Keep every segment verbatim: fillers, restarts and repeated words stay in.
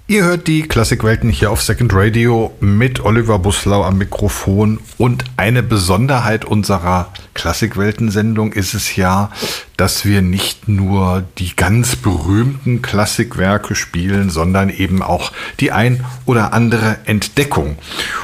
Ihr hört die Klassikwelten hier auf Second Radio mit Oliver Buslau am Mikrofon, und eine Besonderheit unserer Klassikwelten-Sendung ist es ja, dass wir nicht nur die ganz berühmten Klassikwerke spielen, sondern eben auch die ein oder andere Entdeckung.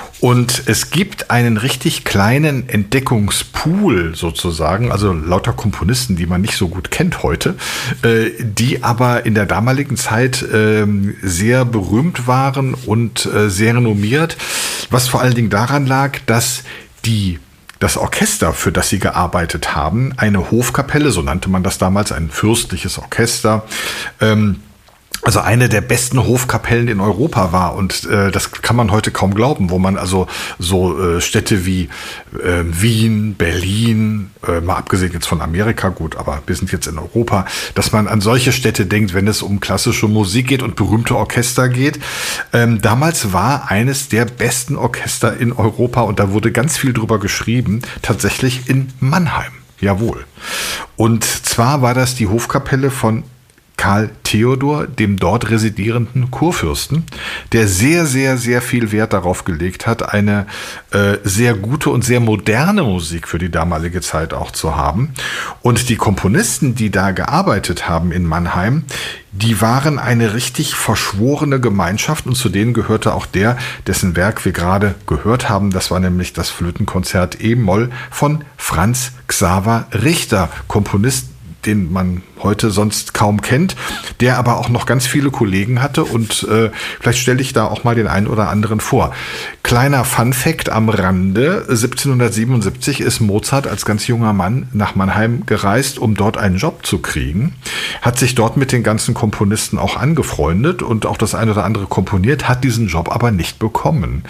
Und es gibt einen richtig kleinen Entdeckungspool sozusagen, also lauter Komponisten, die man nicht so gut kennt heute, äh, die aber in der damaligen Zeit äh, sehr berühmt waren und äh, sehr renommiert, was vor allen Dingen daran lag, dass die das Orchester, für das sie gearbeitet haben, eine Hofkapelle, so nannte man das damals, ein fürstliches Orchester, ähm, also eine der besten Hofkapellen in Europa war, und äh, das kann man heute kaum glauben, wo man also so äh, Städte wie äh, Wien, Berlin, äh, mal abgesehen jetzt von Amerika, gut, aber wir sind jetzt in Europa, dass man an solche Städte denkt, wenn es um klassische Musik geht und berühmte Orchester geht. Ähm, damals war eines der besten Orchester in Europa, und da wurde ganz viel drüber geschrieben, tatsächlich in Mannheim, jawohl. Und zwar war das die Hofkapelle von Karl Theodor, dem dort residierenden Kurfürsten, der sehr, sehr, sehr viel Wert darauf gelegt hat, eine äh, sehr gute und sehr moderne Musik für die damalige Zeit auch zu haben. Und die Komponisten, die da gearbeitet haben in Mannheim, die waren eine richtig verschworene Gemeinschaft, und zu denen gehörte auch der, dessen Werk wir gerade gehört haben. Das war nämlich das Flötenkonzert E-Moll von Franz Xaver Richter, Komponist, den man heute sonst kaum kennt, der aber auch noch ganz viele Kollegen hatte, und äh, vielleicht stelle ich da auch mal den einen oder anderen vor. Kleiner Funfact am Rande: siebzehnhundertsiebenundsiebzig ist Mozart als ganz junger Mann nach Mannheim gereist, um dort einen Job zu kriegen, hat sich dort mit den ganzen Komponisten auch angefreundet und auch das eine oder andere komponiert, hat diesen Job aber nicht bekommen.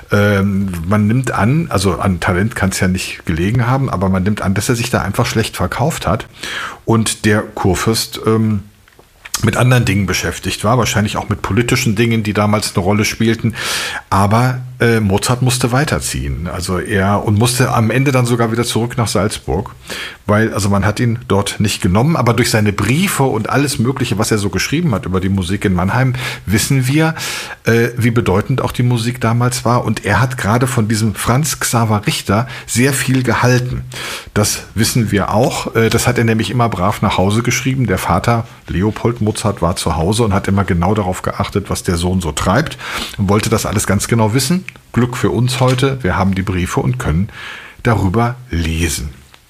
Ähm, man nimmt an, also an Talent kann es ja nicht gelegen haben, aber man nimmt an, dass er sich da einfach schlecht verkauft hat und der Kurfürst ähm, mit anderen Dingen beschäftigt war, wahrscheinlich auch mit politischen Dingen, die damals eine Rolle spielten. Aber äh, Mozart musste weiterziehen. Also er und musste am Ende dann sogar wieder zurück nach Salzburg, weil also man hat ihn dort nicht genommen. Aber durch seine Briefe und alles Mögliche, was er so geschrieben hat über die Musik in Mannheim, wissen wir, äh, wie bedeutend auch die Musik damals war. Und er hat gerade von diesem Franz Xaver Richter sehr viel gehalten. Das wissen wir auch. Äh, das hat er nämlich immer brav nach Hause geschrieben. Der Vater Leopold Mozart war zu Hause und hat immer genau darauf geachtet, was der Sohn so treibt, und wollte das alles ganz genau wissen. Glück für uns heute, wir haben die Briefe und können darüber lesen.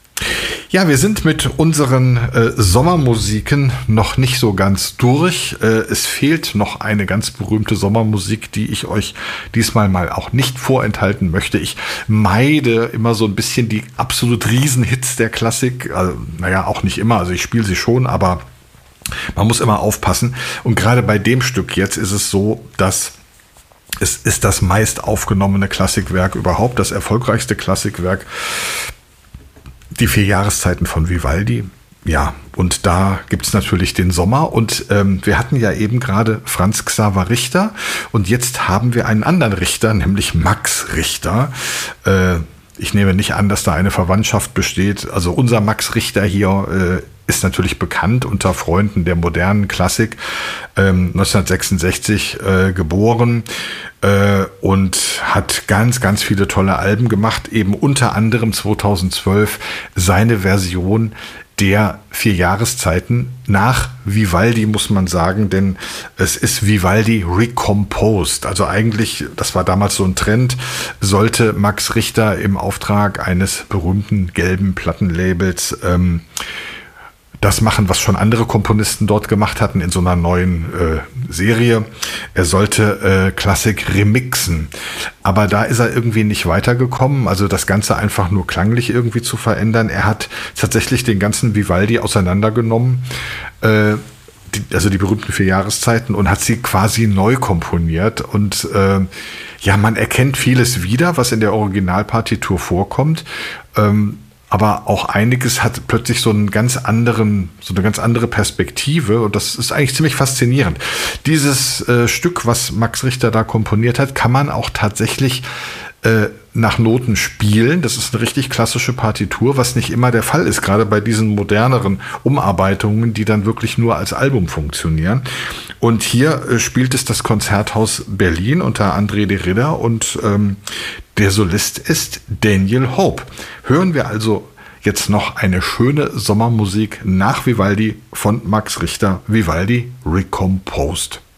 Ja, wir sind mit unseren äh, Sommermusiken noch nicht so ganz durch. Äh, es fehlt noch eine ganz berühmte Sommermusik, die ich euch diesmal mal auch nicht vorenthalten möchte. Ich meide immer so ein bisschen die absolut Riesenhits der Klassik. Also, naja, auch nicht immer, also ich spiele sie schon, aber man muss immer aufpassen. Und gerade bei dem Stück jetzt ist es so, dass es ist das meist aufgenommene Klassikwerk überhaupt, das erfolgreichste Klassikwerk, die vier Jahreszeiten von Vivaldi. Ja, und da gibt's natürlich den Sommer, und ähm, wir hatten ja eben gerade Franz Xaver Richter, und jetzt haben wir einen anderen Richter, nämlich Max Richter. Äh, ich nehme nicht an, dass da eine Verwandtschaft besteht. Also unser Max Richter hier äh, ist natürlich bekannt unter Freunden der modernen Klassik, ähm, neunzehnhundertsechsundsechzig äh, geboren äh, und hat ganz, ganz viele tolle Alben gemacht, eben unter anderem zweitausendzwölf seine Version der vier Jahreszeiten nach Vivaldi, muss man sagen, denn es ist Vivaldi recomposed. Also eigentlich, das war damals so ein Trend, sollte Max Richter im Auftrag eines berühmten gelben Plattenlabels ähm, das machen, was schon andere Komponisten dort gemacht hatten in so einer neuen äh, Serie. Er sollte äh, Klassik remixen. Aber da ist er irgendwie nicht weitergekommen, also das Ganze einfach nur klanglich irgendwie zu verändern. Er hat tatsächlich den ganzen Vivaldi auseinandergenommen, äh, die, also die berühmten vier Jahreszeiten, und hat sie quasi neu komponiert. Und äh, ja, man erkennt vieles wieder, was in der Originalpartitur vorkommt. Ähm, Aber auch einiges hat plötzlich so einen ganz anderen, so eine ganz andere Perspektive, und das ist eigentlich ziemlich faszinierend. Dieses äh, Stück, was Max Richter da komponiert hat, kann man auch tatsächlich äh, nach Noten spielen. Das ist eine richtig klassische Partitur, was nicht immer der Fall ist, gerade bei diesen moderneren Umarbeitungen, die dann wirklich nur als Album funktionieren. Und hier äh, spielt es das Konzerthaus Berlin unter André de Ridder und ähm, der Solist ist Daniel Hope. Hören wir also jetzt noch eine schöne Sommermusik nach Vivaldi von Max Richter, Vivaldi Recomposed.